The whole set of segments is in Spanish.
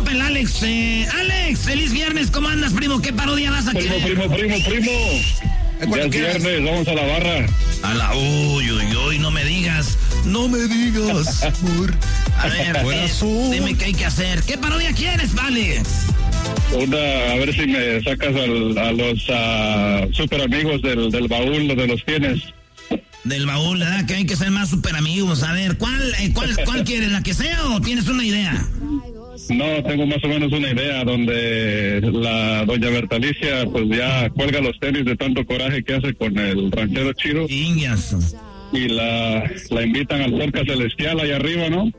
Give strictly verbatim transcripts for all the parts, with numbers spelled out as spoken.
ocupa el Alex. Eh, Alex, feliz viernes, ¿cómo andas, primo? ¿Qué parodia vas a primo, querer? Primo, primo, primo, primo. Ya es viernes, vamos a la barra. A la uy, uy, uy, no me digas. No me digas, amor. A ver, eh, dime qué hay que hacer. ¿Qué parodia quieres, Alex? Una, a ver si me sacas al, a los uh, super amigos del, del baúl, donde los tienes. Del baúl, ¿verdad? Que hay que ser más super amigos. A ver, ¿cuál, eh, cuál, cuál quieres? ¿La que sea o tienes una idea? No, tengo más o menos una idea donde la doña Bertalicia pues ya cuelga los tenis de tanto coraje que hace con el ranchero Chiro. Ingas. Y la, la invitan al Cerca Celestial ahí arriba, ¿no?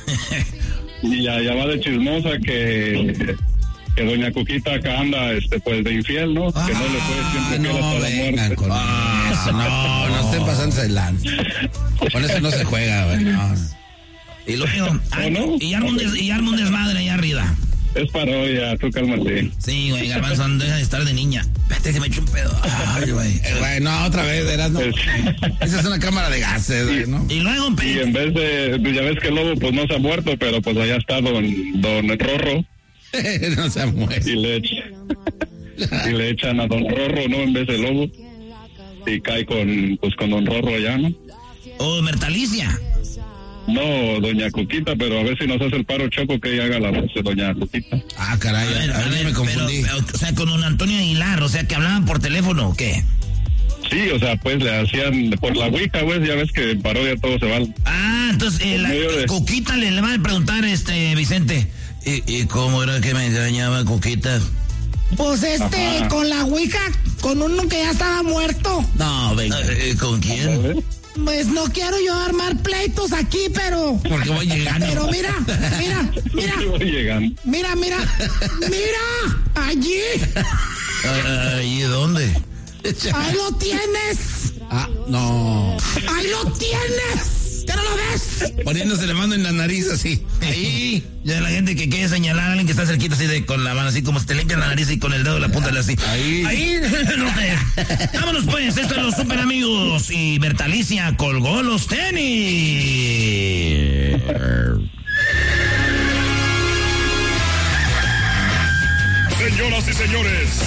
Y ya, ya va de chismosa que... que doña Cuquita acá anda, este, pues, de infiel, ¿no? Ah, que no le fue siempre fiel no hasta la muerte. Con ah, eso, no, no estén pasando de lanza. Con eso no se juega, güey, no. Y luego, no? y arma un, des, y arma un desmadre allá arriba. Es parodia, tú cálmate. Sí, güey, Garbanzo, deja de estar de niña. Vete que me eche un pedo. Ay, güey. Eh, güey, no, otra vez, eras, no. Es... Esa es una cámara de gases, güey, ¿no? Y luego, y en vez de, ya ves que el lobo, pues, no se ha muerto, pero, pues, allá está don, don Rorro. No se muere. Y le, echa, y le echan a don Rorro, ¿no? En vez de lobo. Y cae con, pues, con don Rorro allá, ¿no? Oh, Bertalicia. No, doña Cuquita, pero a ver si nos hace el paro Choco que ella haga la voz de doña Cuquita. Ah, caray, a ver, a ver, a ver me confundí. Pero, o sea, con don Antonio Aguilar, o sea, que hablaban por teléfono, ¿o qué? Sí, o sea, pues le hacían por la Ouija, güey, ya ves que en parodia todo se va. Ah, entonces, eh, la de... Cuquita le, le va a preguntar, este, Vicente, ¿y, y cómo era que me engañaba Cuquita? Pues este, Ajá. con la Ouija, con uno que ya estaba muerto. No, venga, eh, ¿con quién? Pues no quiero yo armar pleitos aquí, pero... Porque voy llegando. Pero mira, mira, mira. Voy llegando. Mira, mira, mira, allí. ¿Allí dónde? Ahí lo tienes. Ah, no. Ahí lo tienes. ¿Ya no lo ves? Poniéndose la mano en la nariz así. Ahí. Ya la gente que quiere señalar a alguien que está cerquita así de con la mano así como se te limpia la nariz y con el dedo la punta así. Ahí. Ahí, no sé. Vámonos pues, esto es los super amigos y Bertalicia colgó los tenis. Señoras y señores,